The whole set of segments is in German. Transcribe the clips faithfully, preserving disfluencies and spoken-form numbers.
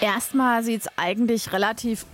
Erstmal sieht es eigentlich relativ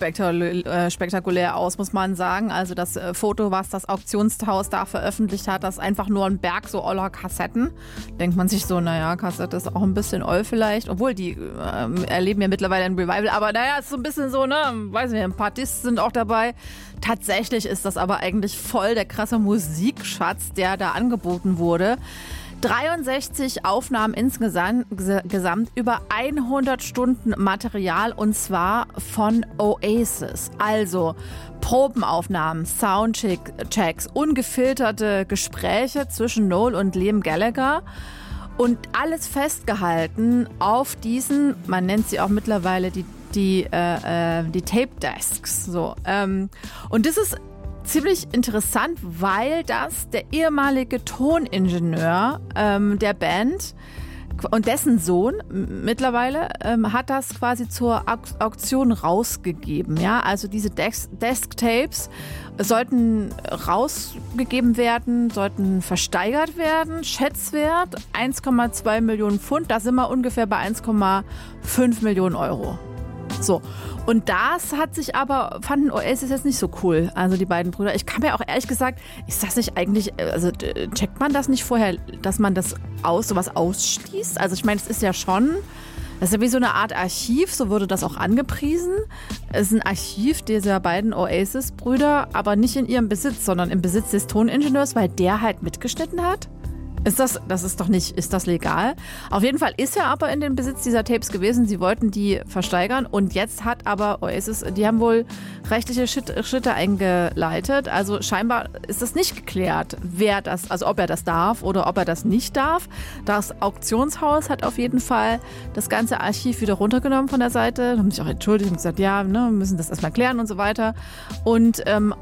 unspektakulär aus, muss man sagen. Also das äh, Foto, was das Auktionshaus da veröffentlicht hat, das ist einfach nur ein Berg so oller Kassetten. Denkt man sich so, naja, Kassette ist auch ein bisschen oll vielleicht. Obwohl, die äh, erleben ja mittlerweile ein Revival. Aber naja, ist so ein bisschen so, ne, weiß nicht, ein paar Discs sind auch dabei. Tatsächlich ist das aber eigentlich voll der krasse Musikschatz, der da angeboten wurde. dreiundsechzig Aufnahmen insgesamt, gesamt über hundert Stunden Material, und zwar von Oasis. Also Probenaufnahmen, Soundchecks, ungefilterte Gespräche zwischen Noel und Liam Gallagher. Und alles festgehalten auf diesen, man nennt sie auch mittlerweile die, die, äh, die Tape Desks. So, ähm, und das ist ziemlich interessant, weil das der ehemalige Toningenieur ähm, der Band und dessen Sohn mittlerweile ähm, hat das quasi zur Auk- Auktion rausgegeben. Ja? Also diese Desk- Desk-Tapes sollten rausgegeben werden, sollten versteigert werden. Schätzwert eins Komma zwei Millionen Pfund, da sind wir ungefähr bei eins Komma fünf Millionen Euro. So, und das hat sich aber, fanden Oasis jetzt nicht so cool, also die beiden Brüder. Ich kann mir auch ehrlich gesagt, ist das nicht eigentlich, also checkt man das nicht vorher, dass man das aus, sowas ausschließt? Also ich meine, es ist ja schon, das ist ja wie so eine Art Archiv, so wurde das auch angepriesen. Es ist ein Archiv dieser beiden Oasis-Brüder, aber nicht in ihrem Besitz, sondern im Besitz des Toningenieurs, weil der halt mitgeschnitten hat. Ist das, das ist doch nicht, ist das legal? Auf jeden Fall ist er aber in den Besitz dieser Tapes gewesen. Sie wollten die versteigern, und jetzt hat aber Oasis, die haben wohl rechtliche Schritte eingeleitet. Also scheinbar ist das nicht geklärt, wer das, also ob er das darf oder ob er das nicht darf. Das Auktionshaus hat auf jeden Fall das ganze Archiv wieder runtergenommen von der Seite. Da haben sich auch entschuldigt und gesagt, ja, ne, wir müssen das erstmal klären und so weiter. Und, ähm,